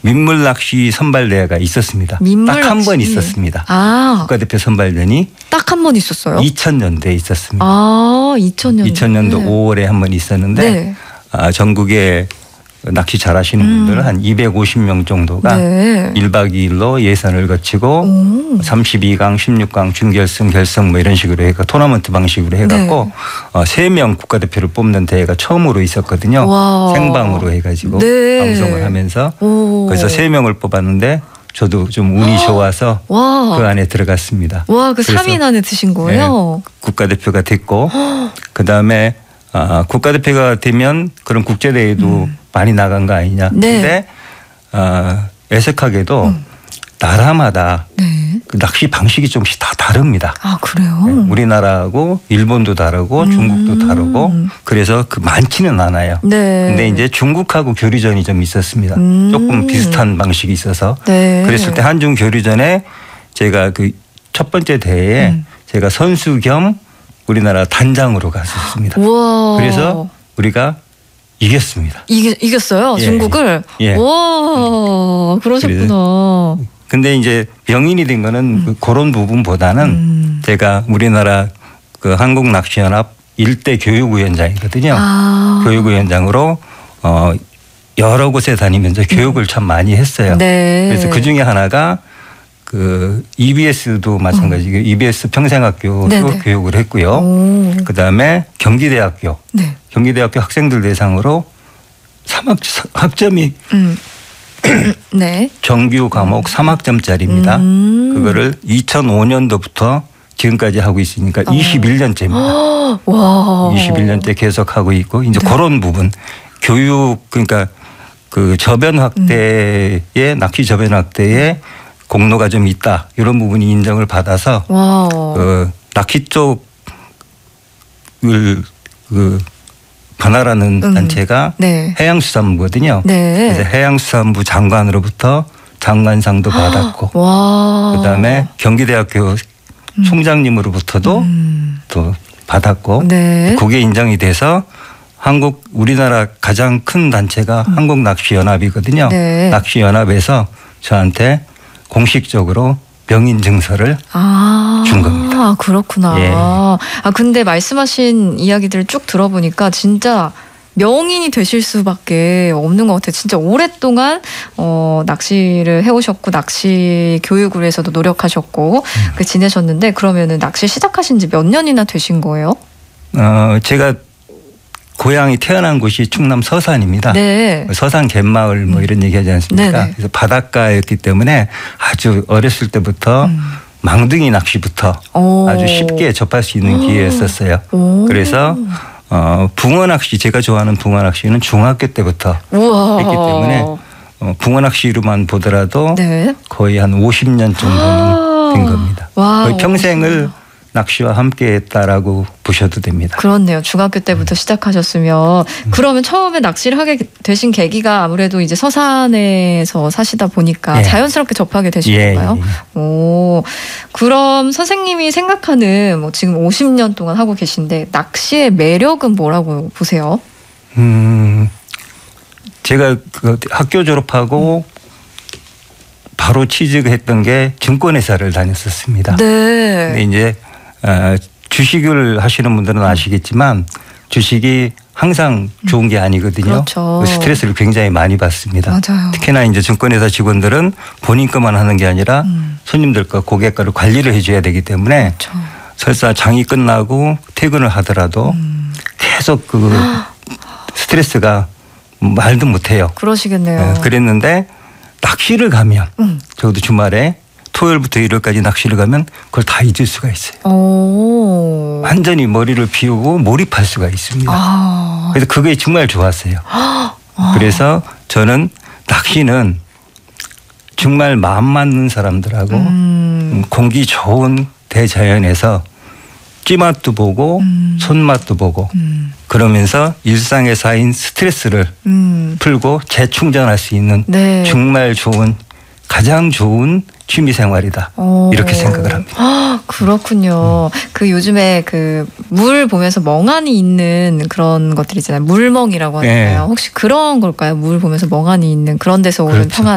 민물 낚시 선발대회가 있었습니다. 딱 한 번 있었습니다. 국가대표 선발전이 딱 한 번 있었어요? 2000년대에 있었습니다. 2000년도. 2000년도 5월에 한 번 있었는데 전국에 낚시 잘하시는 분들은 한 250명 정도가 1박 2일로 예선을 거치고 32강, 16강, 준결승, 결승 뭐 이런 식으로 해서 토너먼트 방식으로 해갖고 3명 국가대표를 뽑는 대회가 처음으로 있었거든요. 생방으로 해가지고 방송을 하면서 그래서 3명을 뽑았는데 저도 좀 운이 좋아서 그 안에 들어갔습니다. 그 3인 안에 드신 거예요? 네, 국가대표가 됐고 그다음에 국가대표가 되면 그런 국제대회도 많이 나간 거 아니냐. 근데 애석하게도 나라마다 그 낚시 방식이 조금씩 다 다릅니다. 그래요? 네, 우리나라하고 일본도 다르고 중국도 다르고 그래서 그 많지는 않아요. 근데 이제 중국하고 교류전이 좀 있었습니다. 조금 비슷한 방식이 있어서 그랬을 때 한중 교류전에 제가 그 첫 번째 대회에 제가 선수 겸 우리나라 단장으로 갔었습니다. 그래서 우리가 이겼습니다. 이겼어요? 중국을? 와, 그러셨구나. 근데 이제 병인이 된 거는 그런 부분보다는 제가 우리나라 그 한국낚시연합 일대 교육위원장이거든요. 교육위원장으로 여러 곳에 다니면서 교육을 참 많이 했어요. 그래서 그 중에 하나가 그 EBS도 마찬가지고 EBS 평생학교도 교육을 했고요. 그다음에 경기대학교 경기대학교 학생들 대상으로 학점이 정규 과목 3학점짜리입니다. 그거를 2005년도부터 지금까지 하고 있으니까 21년째입니다. 21년째 계속 하고 있고 이제 그런 부분 교육 그러니까 그 저변 확대의 낚시 저변 확대에 공로가 좀 있다. 이런 부분이 인정을 받아서 그 낚시 쪽을 그 관할하는 단체가 해양수산부거든요. 그래서 해양수산부 장관으로부터 장관상도 받았고 그다음에 경기대학교 총장님으로부터도 또 받았고 그게 인정이 돼서 우리나라 가장 큰 단체가 한국낚시연합이거든요. 낚시연합에서 저한테 공식적으로 병인 증서를 준 겁니다. 그렇구나. 근데 말씀하신 이야기들을 쭉 들어보니까 진짜 명인이 되실 수밖에 없는 것 같아요. 진짜 오랫동안 낚시를 해오셨고 낚시 교육을 해서도 노력하셨고 지내셨는데 그러면은 낚시 시작하신 지 몇 년이나 되신 거예요? 제가 고향이 태어난 곳이 충남 서산입니다. 서산 갯마을 뭐 이런 얘기 하지 않습니까? 그래서 바닷가였기 때문에 아주 어렸을 때부터 망둥이 낚시부터 아주 쉽게 접할 수 있는 기회였었어요. 그래서 붕어 낚시 제가 좋아하는 붕어 낚시는 중학교 때부터 했기 때문에 붕어 낚시로만 보더라도 거의 한 50년 정도는 된 겁니다. 거의 평생을 낚시와 함께 했다라고 보셔도 됩니다. 그렇네요. 중학교 때부터 시작하셨으면 그러면 처음에 낚시를 하게 되신 계기가 아무래도 이제 서산에서 사시다 보니까 자연스럽게 접하게 되신 건가요? 그럼 선생님이 생각하는 뭐 지금 50년 동안 하고 계신데 낚시의 매력은 뭐라고 보세요? 제가 그 학교 졸업하고 바로 취직했던 게 증권회사를 다녔었습니다. 근데 이제 주식을 하시는 분들은 아시겠지만 주식이 항상 좋은 게 아니거든요. 스트레스를 굉장히 많이 받습니다. 특히나 이제 증권회사 직원들은 본인 것만 하는 게 아니라 손님들과 고객과를 관리를 해줘야 되기 때문에 설사 장이 끝나고 퇴근을 하더라도 계속 그 스트레스가 말도 못해요. 그러시겠네요. 그랬는데 낚시를 가면 적어도 주말에 토요일부터 일요일까지 낚시를 가면 그걸 다 잊을 수가 있어요. 완전히 머리를 비우고 몰입할 수가 있습니다. 그래서 그게 정말 좋았어요. 그래서 저는 낚시는 정말 마음 맞는 사람들하고 공기 좋은 대자연에서 찌맛도 보고 손맛도 보고 그러면서 일상에 쌓인 스트레스를 풀고 재충전할 수 있는 정말 좋은 가장 좋은 취미 생활이다. 이렇게 생각을 합니다. 그렇군요. 그 요즘에 그 물 보면서 멍하니 있는 그런 것들 있잖아요. 물멍이라고 하잖아요. 혹시 그런 걸까요? 물 보면서 멍하니 있는 그런 데서 오는 평안